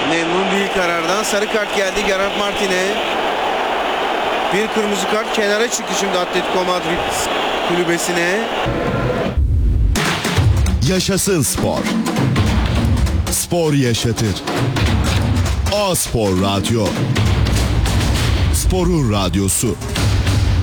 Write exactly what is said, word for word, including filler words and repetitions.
Memnun değil karardan. Sarı kart geldi Gerard Martin'e. Bir kırmızı kart, kenara çıktı şimdi Atletico Madrid kulübesine. Yaşasın spor. Spor yaşatır. A Spor Radyo. Sporun radyosu.